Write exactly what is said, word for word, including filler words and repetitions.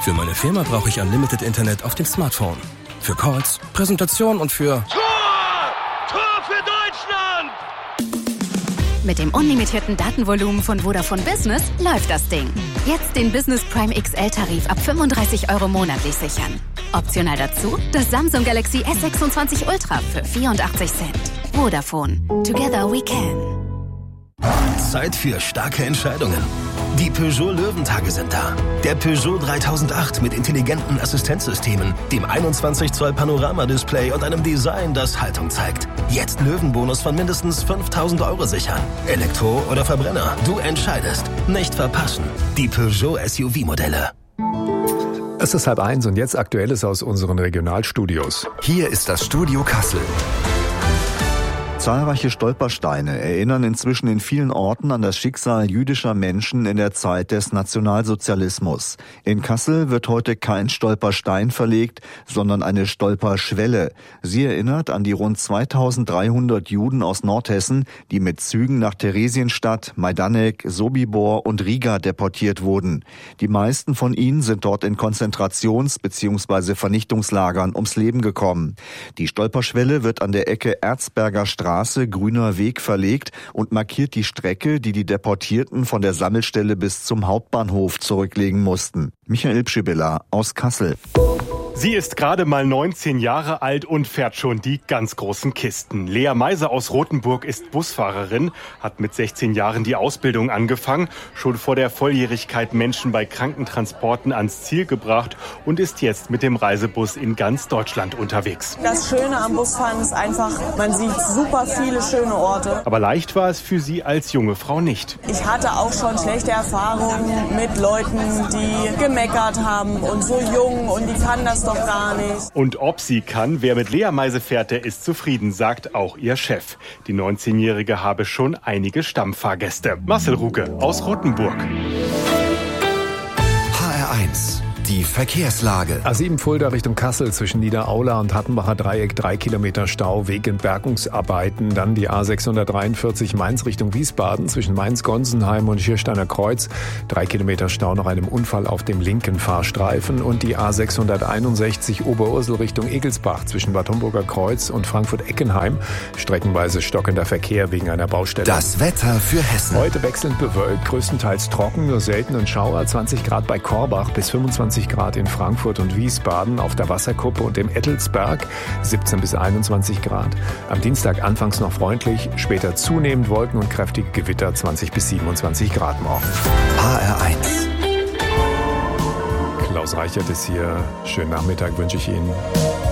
Für meine Firma brauche ich Unlimited Internet auf dem Smartphone. Für Calls, Präsentation und für... Tor! Tor für Deutschland! Mit dem unlimitierten Datenvolumen von Vodafone Business läuft das Ding. Jetzt den Business Prime X L-Tarif ab fünfunddreißig Euro monatlich sichern. Optional dazu das Samsung Galaxy S sechsundzwanzig Ultra für vierundachtzig Cent. Vodafone. Together we can. Zeit für starke Entscheidungen. Die Peugeot Löwentage sind da. Der Peugeot dreitausendacht mit intelligenten Assistenzsystemen, dem einundzwanzig Zoll Panorama-Display und einem Design, das Haltung zeigt. Jetzt Löwenbonus von mindestens fünftausend Euro sichern. Elektro oder Verbrenner, du entscheidest. Nicht verpassen. Die Peugeot S U V-Modelle. Es ist halb eins und jetzt Aktuelles aus unseren Regionalstudios. Hier ist das Studio Kassel. Zahlreiche Stolpersteine erinnern inzwischen in vielen Orten an das Schicksal jüdischer Menschen in der Zeit des Nationalsozialismus. In Kassel wird heute kein Stolperstein verlegt, sondern eine Stolperschwelle. Sie erinnert an die rund zweitausenddreihundert Juden aus Nordhessen, die mit Zügen nach Theresienstadt, Majdanek, Sobibor und Riga deportiert wurden. Die meisten von ihnen sind dort in Konzentrations- bzw. Vernichtungslagern ums Leben gekommen. Die Stolperschwelle wird an der Ecke Erzberger Straße Grüner Weg verlegt und markiert die Strecke, die die Deportierten von der Sammelstelle bis zum Hauptbahnhof zurücklegen mussten. Michael Pschibilla aus Kassel. Sie ist gerade mal neunzehn Jahre alt und fährt schon die ganz großen Kisten. Lea Meiser aus Rothenburg ist Busfahrerin, hat mit sechzehn Jahren die Ausbildung angefangen, schon vor der Volljährigkeit Menschen bei Krankentransporten ans Ziel gebracht und ist jetzt mit dem Reisebus in ganz Deutschland unterwegs. Das Schöne am Busfahren ist einfach, man sieht super viele schöne Orte. Aber leicht war es für sie als junge Frau nicht. Ich hatte auch schon schlechte Erfahrungen mit Leuten, die gemeckert haben und so jung und die kann das doch gar nicht. Und ob sie kann, wer mit Lea Meiser fährt, der ist zufrieden, sagt auch ihr Chef. Die neunzehnjährige habe schon einige Stammfahrgäste. Marcel Ruge aus Rothenburg. H R eins. Die Verkehrslage. A sieben Fulda Richtung Kassel zwischen Niederaula und Hattenbacher Dreieck drei Kilometer Stau wegen Bergungsarbeiten. Dann die A sechshundertdreiundvierzig Mainz Richtung Wiesbaden zwischen Mainz-Gonsenheim und Schiersteiner Kreuz. Drei Kilometer Stau nach einem Unfall auf dem linken Fahrstreifen. Und die A sechshunderteinundsechzig Oberursel Richtung Egelsbach zwischen Bad Homburger Kreuz und Frankfurt-Eckenheim. Streckenweise stockender Verkehr wegen einer Baustelle. Das Wetter für Hessen. Heute wechselnd bewölkt, größtenteils trocken, nur selten und Schauer. zwanzig Grad bei Korbach bis fünfundzwanzig Grad in Frankfurt und Wiesbaden, auf der Wasserkuppe und im Ettelsberg siebzehn bis einundzwanzig Grad. Am Dienstag anfangs noch freundlich, später zunehmend Wolken und kräftige Gewitter, zwanzig bis siebenundzwanzig Grad morgen. H R eins. Klaus Reichert ist hier. Schönen Nachmittag wünsche ich Ihnen.